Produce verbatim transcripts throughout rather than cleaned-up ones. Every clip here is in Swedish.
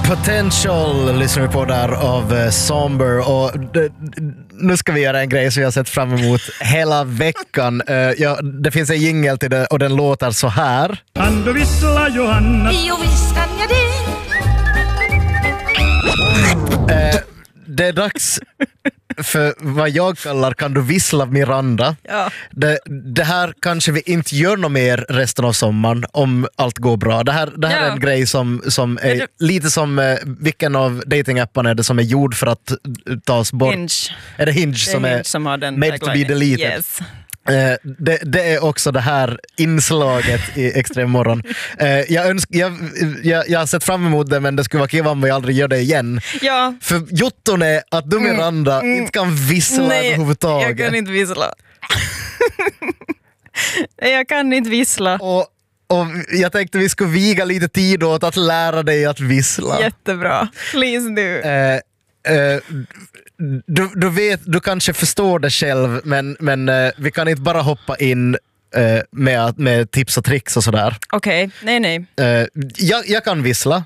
Potential lyssnar vi på där av uh, Somber och d- d- nu ska vi göra en grej som jag har sett fram emot hela veckan. Uh, ja, det finns en jingle till det och den låter så här. Kan du vissla, Johanna? Jo, visst kan jag det. Uh, det är dags för vad jag kallar Kan du vissla Miranda. Ja. Det, det här kanske vi inte gör något mer resten av sommaren om allt går bra. Det här, det här Ja. är en grej som, som är det- lite som eh, vilken av datingapparna är det som är gjord för att eh, tas bort. Hinge. Är det Hinge Det är som Hinge är som har den made to be taglinen. deleted? Yes. Eh, det, det är också det här inslaget i Extrem morgon. Eh, jag, önsk, jag, jag, jag har sett fram emot det, men det skulle vara kul om vi aldrig gör det igen. Ja. För jotton är att du Miranda Mm. inte kan vissla Nej, överhuvudtaget. jag kan inte vissla. Nej, jag kan inte vissla. Och, och jag tänkte vi skulle viga lite tid åt att lära dig att vissla. Jättebra. Please do. Eh, eh, du, du vet, du kanske förstår det själv, men, men eh, vi kan inte bara hoppa in eh, med, med tips och tricks och sådär. Okej, nej nej. Eh, jag, jag kan vissla.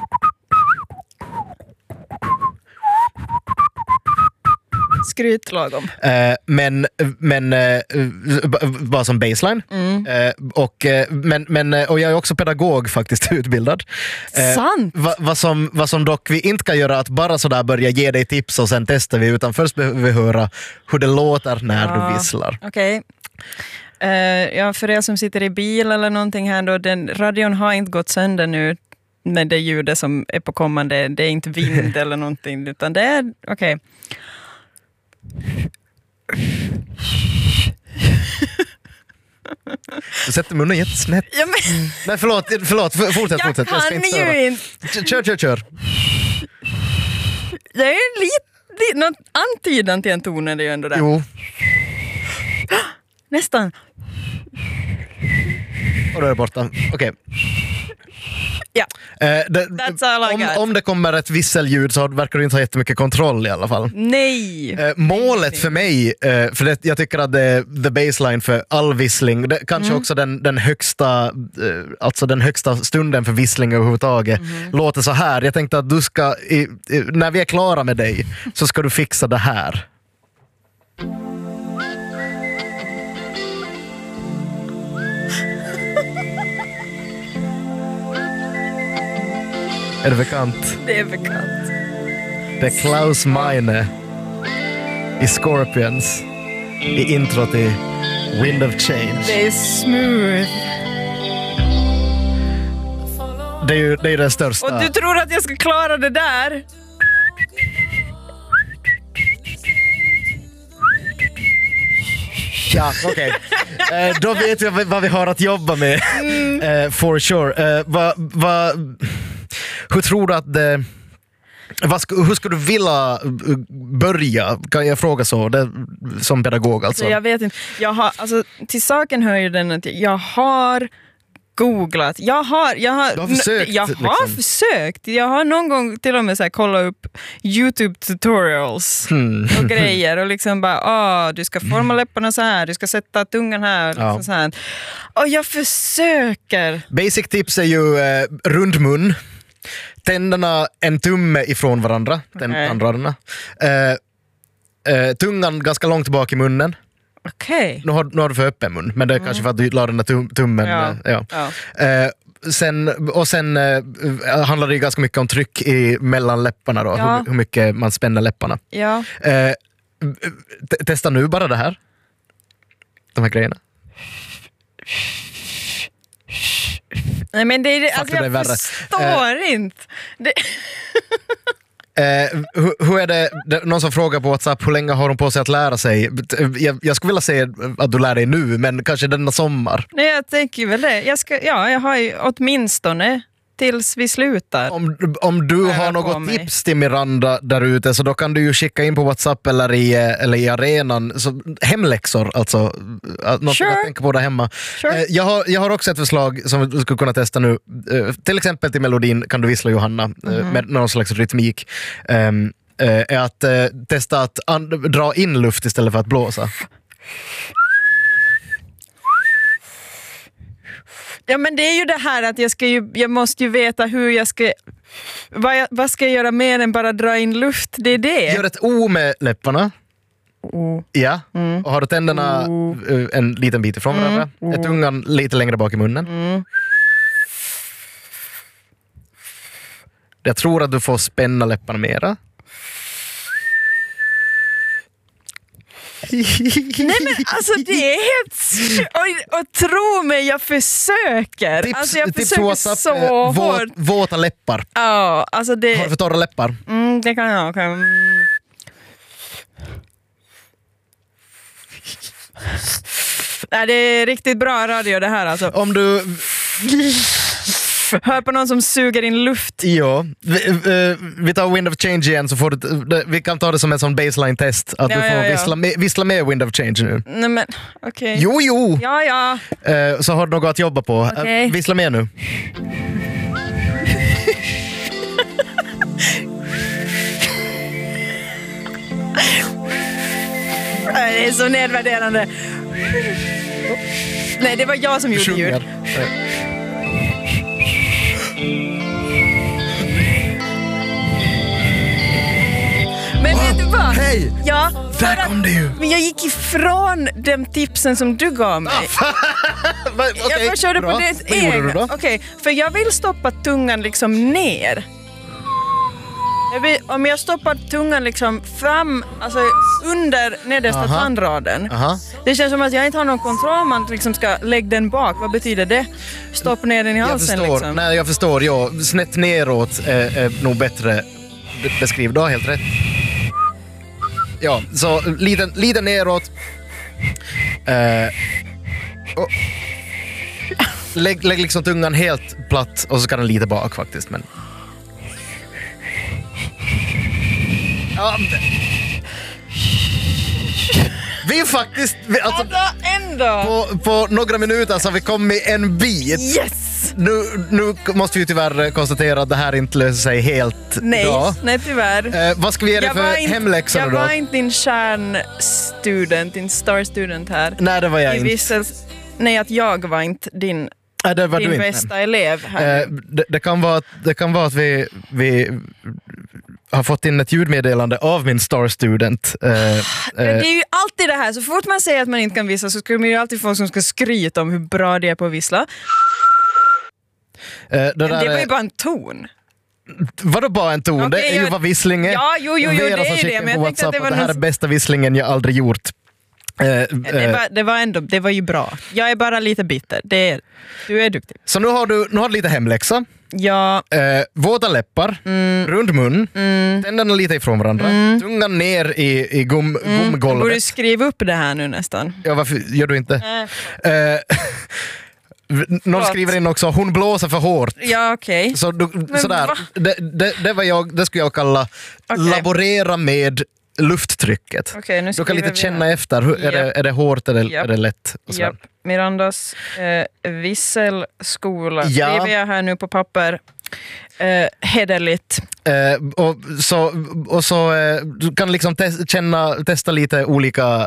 Skryt lagom. Eh, men men eh, b- bara som baseline. Mm. Eh, och, eh, men, men, eh, och jag är också pedagog faktiskt utbildad. Eh, Sant. Va, vad, som, vad som dock vi inte kan göra att bara sådär börja ge dig tips och sen testar vi, utan först behöver vi höra hur det låter när Ja. du visslar. Okej. Eh, ja, för er som sitter i bil eller någonting här då, den, radion har inte gått sönder nu med det ljudet som är på kommande. Det är inte vind eller någonting, utan det är okej. Du sätter munnen jättesnett. Ja, men Nej, förlåt, förlåt, f- fortsätt, jag fortsätt. ska kan inte störa. ju inte. K- Kör, kör, kör. Det är ju lite, lite något antydan till en ton är det ju ändå där. Jo, Nästan. och då är det borta. Okej. Ja. Eh, det, That's all I om, got. om det kommer ett visselljud så verkar du inte ha jättemycket kontroll i alla fall. Nej. Eh, målet för mig, eh, för det, jag tycker att det är the baseline för all vissling, det, kanske Mm. också den, den högsta eh, alltså den högsta stunden för vissling överhuvudtaget, Mm. låter så här. Jag tänkte att du ska, i, i, när vi är klara med dig så ska du fixa det här. Är det bekant? Det är bekant. Det är Klaus Meine i Scorpions i intro till Wind of Change. Det är smooth. Det är ju det är den största. Och du tror att jag ska klara det där? Ja, okej. Eh, då vet vi vad vi har att jobba med. Eh, for sure. Eh, va, va, hur tror du att det... Vad ska, hur skulle du vilja uh, börja? Kan jag fråga så? Det, som pedagog alltså. Så jag vet inte. Jag har, alltså, till saken hör ju den att jag har googlat. Jag har, jag har, Du har försökt, jag har liksom. försökt. Jag har någon gång till och med så här, kollat upp YouTube tutorials Hmm. och grejer och liksom bara, ah, du ska forma läpparna så här, du ska sätta tungan här. Liksom Ja. så här. Och jag försöker. Basic tips är ju eh, rund mun. Tänderna en tumme ifrån varandra. Okej. Tändraderna. Eh, eh, tungan ganska långt bak i munnen. Okej. Nu har, nu har du för öppen mun, men det är kanske för att du la den där tum, tummen. Ja. eh, ja. Ja. Eh, sen, och sen eh, handlar det ju ganska mycket om tryck i mellan läpparna då, Ja. hur, hur mycket man spänner läpparna. Ja. Eh, te- testa nu bara det här. De här grejerna. Nej, men det är det, Fuck, alltså, det jag är värre. förstår inte. Det, Eh, hur, hur är det, det, någon som frågar på WhatsApp, hur länge har hon på sig att lära sig? Jag, jag skulle vilja säga att du lär dig nu, men kanske denna sommar. nej, jag tänker väl det. Jag ska, ja, jag har ju åtminstone tills vi slutar. Om, om du jag har på något mig. tips till Miranda där ute, så då kan du ju skicka in på WhatsApp eller i, eller i arenan. Så, hemläxor alltså, något Sure. att tänka på där hemma. Sure. Eh, jag, har, jag har också ett förslag som du skulle kunna testa nu. Eh, till exempel till melodin Kan du vissla Johanna, eh, Mhm. med någon slags rytmik. Um, är att eh, testa att an- dra in luft istället för att blåsa. Ja, men det är ju det här att jag, ska ju, jag måste ju veta hur jag ska... Vad, jag, vad ska jag göra mer än bara dra in luft? Det är det. Gör ett O med läpparna. O. Ja, och har du tänderna O. en liten bit ifrån varandra. Mm. Ett tungan lite längre bak i munnen. Mm. Jag tror att du får spänna läpparna mera. Nej men alltså det är helt... Och, och tro mig, jag försöker. Tips, alltså jag tips försöker WhatsApp, så eh, hårt. vå, våta läppar. Ja, alltså det... Har du för torra läppar? Mm, det kan jag. Kan... Nej, det är riktigt bra radio det här alltså. Om du... Hör på någon som suger in luft. Ja, vi, eh, vi tar Wind of Change igen så får du, det, vi kan ta det som en sån baseline-test att Ja, du får ja, ja. Vissla, med, vissla med Wind of Change nu. Nej men, okej. Jo, jo! Ja, ja. Eh, så har du något att jobba på. Okej. Eh, vissla med nu. Det är så nedvärderande. Nej, det var jag som gjorde ljud. Sjunger. Eh, Men vet du vad? Hej! Ja, för Där att- kom det ju! Men jag gick ifrån de tipsen som du gav mig. Va, okej, jag bara körde bra. på det Vad gjorde du egna. då? Okej, för jag vill stoppa tungan liksom ner. Jag vill, om jag stoppar tungan liksom fram, alltså under nedersta Aha. tandraden. Aha. Det känns som att jag inte har någon kontroll, man liksom ska lägga den bak. Vad betyder det? Stopp ner den i Jag halsen förstår, liksom. nej, jag förstår. Ja, snett neråt är, är nog bättre be- beskriv. Du har helt rätt. Ja, så lite, lite neråt. Eh, och, lägg, lägg liksom tungan helt platt och så ska den lite bak faktiskt. Men... Ja, vi är faktiskt... Vi, alltså, Ändå, ändå! på, på några minuter så har vi kommit en bit. Yes! Nu, nu måste vi tyvärr konstatera att det här inte löser sig helt Nej, bra. nej tyvärr. Eh, vad ska vi ge dig Jag var för inte- hemläxor Jag då? var inte din stjärnstudent, din star student här. Nej, det var jag I inte. vissel... Nej, att jag var inte din, Nej, det var din du inte. bästa elev här. Eh, det, det, kan vara att, det kan vara att vi, vi har fått in ett ljudmeddelande av min star student. Eh, Men eh, det är ju alltid det här, så fort man säger att man inte kan vissla så ska man ju alltid få som ska skryta om hur bra det är på att vissla. eh, det, där Det var ju är, bara en ton. vadå bara en ton? Okej, det är ju jag- vad vissling är. Ja, jo, jo, jo, Vera det är som ju skickar det, men på jag tänkte att WhatsApp det var att det här någon- är bästa visslingen jag aldrig gjort. Eh, Det eh, var, det var ändå, det var ju bra. Jag är bara lite bitter. Det är, du är duktig. Så nu har du, nu har du lite hemläxa. Ja, Eh, våta läppar, Mm. rund mun, tänderna lite ifrån varandra, tungan ner i, i gum, jag borde gumgolvet. skriva upp det här nu nästan. Ja, varför gör du inte? Äh. Eh, någon Förlåt. skriver in också, hon blåser för hårt. Ja, okej. Så du, sådär, va? det, det, det, var jag, det skulle jag kalla Okej. laborera med lufttrycket. Okej, nu Du kan skriver lite vi känna här. efter, hur, är, det, Japp. är det hårt eller Japp. är det lätt? Och sådär. Japp. Mirandas eh, visselskola Ja. skriver jag här nu på papper. Eh, hederligt. Eh, och så, och så eh, du kan liksom te- känna, testa lite olika eh,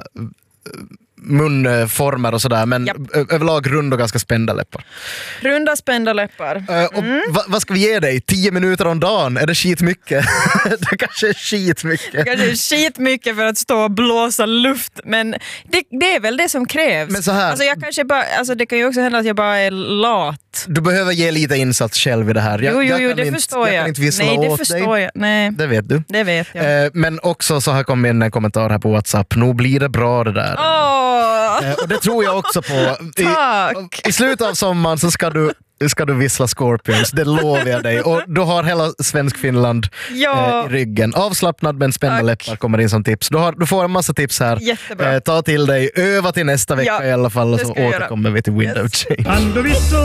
munformer och sådär, men Japp. ö- överlag rund och ganska spända läppar. Runda spända läppar. Eh, och va, vad ska vi ge dig? Tio minuter om dagen? Är det skitmycket? Det kanske är skitmycket. Kanske skitmycket för att stå och blåsa luft, men det, det är väl det som krävs. Men så här- Alltså jag kanske bara, alltså det kan ju också hända att jag bara är lat. Du behöver ge lite insats själv i det här. Jag, Jo, jo, jag jo, kan det inte, förstår jag. jag. kan inte vissla Nej, det åt förstår dig. jag. Nej, Det vet du. det vet jag. Eh, men också så har kommit in en kommentar här på WhatsApp. Nu blir det bra det där. Åh! Eh, och det tror jag också på. I, Tack. I slutet av sommaren så ska du, ska du vissla Scorpions, det lovar jag dig. Och du har hela Svensk-Finland Ja. eh, i ryggen. Avslappnad men spända Tack. läppar kommer in som tips. Du, har, du får en massa tips här. Jättebra. Eh, ta till dig, öva till nästa vecka Ja, i alla fall och det så ska jag göra. återkommer vi till Wind of Yes. Change. Quando vissla